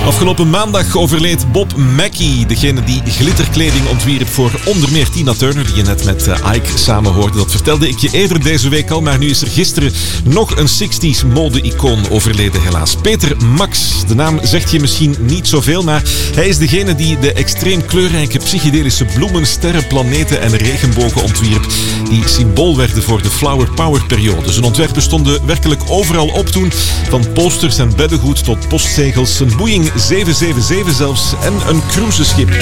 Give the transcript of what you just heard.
Afgelopen maandag overleed Bob Mackie, degene die glitterkleding ontwierp voor onder meer Tina Turner, die je net met Ike samen hoorde. Dat vertelde ik je eerder deze week al, maar nu is er gisteren nog een 60s mode-icoon overleden helaas. Peter Max. De naam zegt je misschien niet zoveel, maar hij is degene die de extreem kleurrijke psychedelische bloemen, sterren, planeten en regenbogen ontwierp, die symbool werden voor de Flower Power periode. Zijn ontwerpen stonden werkelijk overal op toen, van posters en beddengoed tot postzegels, een Boeing 777 zelfs en een cruiseschip.